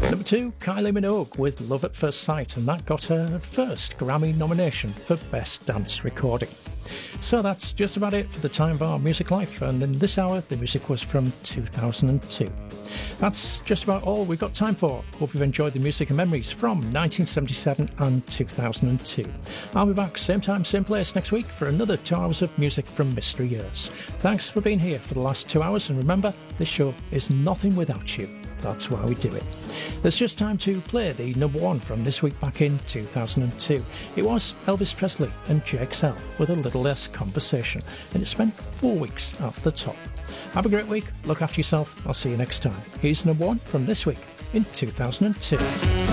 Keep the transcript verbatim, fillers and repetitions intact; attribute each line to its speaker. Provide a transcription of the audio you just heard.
Speaker 1: Number two, Kylie Minogue with Love at First Sight, and that got her first Grammy nomination for Best Dance Recording. So that's just about it for the time of our music life, and in this hour the music was from two thousand two. That's just about all we've got time for. Hope you've enjoyed the music and memories from nineteen seventy-seven and two thousand two. I'll be back same time, same place next week for another two hours of music from Mystery Years. Thanks for being here for the last two hours, and remember, this show is nothing without you. That's why we do it. There's just time to play the number one from this week back in two thousand two. It was Elvis Presley and J X L with A Little Less Conversation, and it spent four weeks at the top. Have a great week, look after yourself, I'll see you next time. Here's number one from this week in two thousand two.